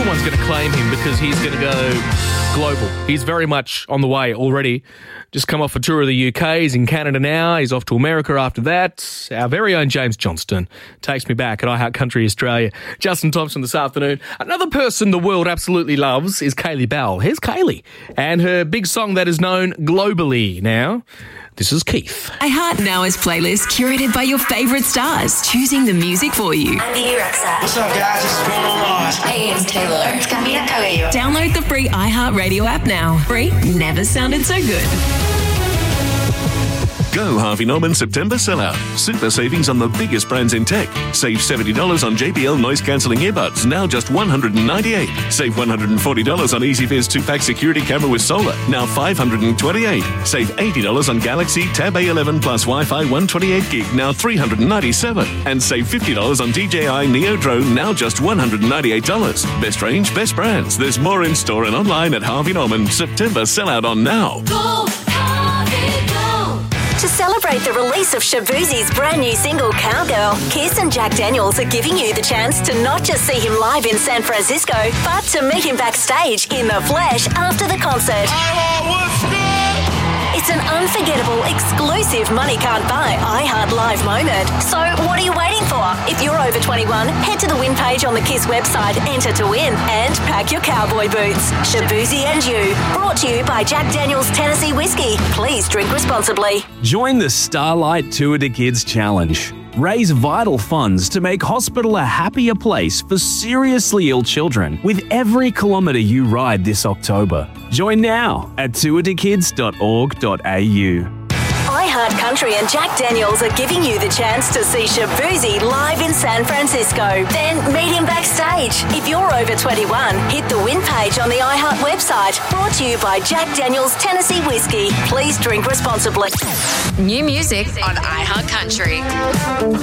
everyone's going to claim him because he's going to go global. He's very much on the way already. Just come off a tour of the UK. He's in Canada now. He's off to America after that. Our very own James Johnston takes me back at iHeart Country Australia. Justin Thompson this afternoon. Another person the world absolutely loves is Kaylee Bell. Here's Kaylee and her big song that is known globally now. This is Keith. iHeart Now is playlist curated by your favourite stars, choosing the music for you. I'm Dee Rexa. What's up, guys? This is Bruno Mars. Hey, it's Taylor. It's Camila Cabello. Download the free iHeart Radio app now. Free never sounded so good. Go Harvey Norman September sellout. Super savings on the biggest brands in tech. Save $70 on JBL noise-cancelling earbuds, now just $198. Save $140 on EasyViz 2-pack security camera with solar, now $528. Save $80 on Galaxy Tab A11 plus Wi-Fi 128 gig, now $397. And save $50 on DJI Neo Drone, now just $198. Best range, best brands. There's more in store and online at Harvey Norman. September sellout on now. Go, Harvey, go! To celebrate the release of Shaboozey's brand new single, Cowgirl, Kiss and Jack Daniels are giving you the chance to not just see him live in San Francisco, but to meet him backstage in the flesh after the concert. It's an unforgettable, exclusive money can't buy iHeart Live moment. So what are you waiting for? If you're over 21, head to the win page on the Kiss website, enter to win, and pack your cowboy boots. Shaboozey and You, brought to you by Jack Daniels Tennessee Whiskey. Please drink responsibly. Join the Starlight Tour to Kids Challenge. Raise vital funds to make hospital a happier place for seriously ill children with every kilometre you ride this October. Join now at tourtokids.org.au. iHeart Country and Jack Daniels are giving you the chance to see Shaboozey live in San Francisco. Then meet him backstage. If you're over 21, hit the win page on the iHeart website. Brought to you by Jack Daniels Tennessee Whiskey. Please drink responsibly. New music on iHeart Country.